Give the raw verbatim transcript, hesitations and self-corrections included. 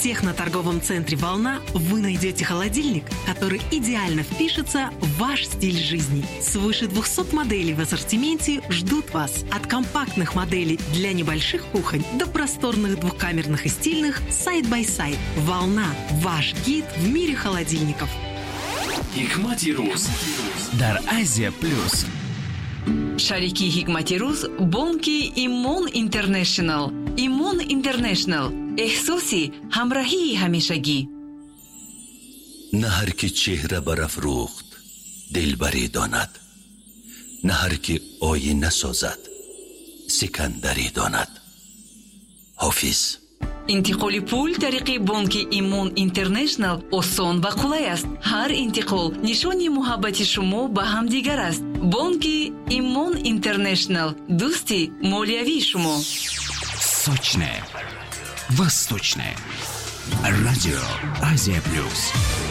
техноторговом центре «Волна» вы найдете холодильник, который идеально впишется в ваш стиль жизни. Свыше двухсот моделей в ассортименте ждут вас. От компактных моделей для небольших кухонь до просторных двухкамерных и стильных сайд-бай-сайд. «Волна» – ваш гид в мире холодильников. Hikmati Ruz дар Азия Плюс. Шарики Hikmati Ruz бонки Имон Интернешнл. Имон Интернешнл. احساسی همراهی همیشگی. نه هر که چهره برافروخت دلبری داند، نه هر که آینه سازد سکندری داند. حافظ. انتقال پول طریق بانک ایمون اینترنشنال آسان و قولای است. هر انتقال نشانی محبت شما به همدیگر است. بانک ایمون اینترنشنال، دوستی مالیوی شما. Сочное, восточное. Радио Азия Плюс.